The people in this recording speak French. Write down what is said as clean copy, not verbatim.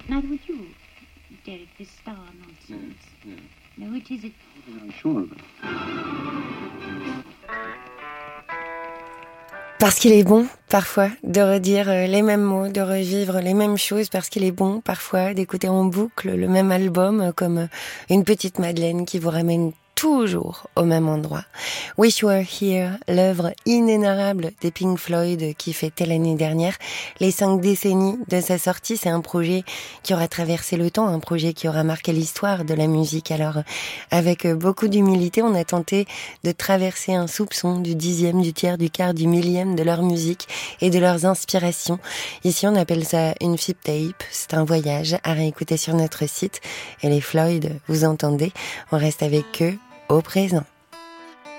Neither would you, Derek, this star nonsense. No, it isn't. I'm sure of it. Parce qu'il est bon, parfois, de redire les mêmes mots, de revivre les mêmes choses, parce qu'il est bon, parfois, d'écouter en boucle le même album, comme une petite Madeleine qui vous ramène toujours au même endroit. Wish You Were Here, l'œuvre inénarrable des Pink Floyd qui fêtait l'année dernière les 5 décennies de sa sortie. C'est un projet qui aura traversé le temps, un projet qui aura marqué l'histoire de la musique. Alors, avec beaucoup d'humilité, on a tenté de traverser un soupçon du 10e, du tiers, du quart, du millième de leur musique et de leurs inspirations. Ici, on appelle ça une flip tape. C'est un voyage à réécouter sur notre site. Et les Floyd, vous entendez, on reste avec eux au présent.